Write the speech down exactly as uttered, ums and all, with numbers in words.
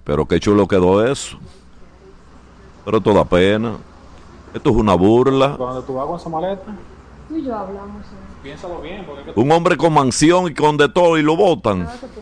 Pero qué chulo quedó eso. Pero esto da pena. Esto es una burla. Cuando tú vas con esa maleta, Tú y yo hablamos. ¿Eh? piénsalo bien, porque es que tú... Un hombre con mansión y con de todo y lo botan. Nada que tú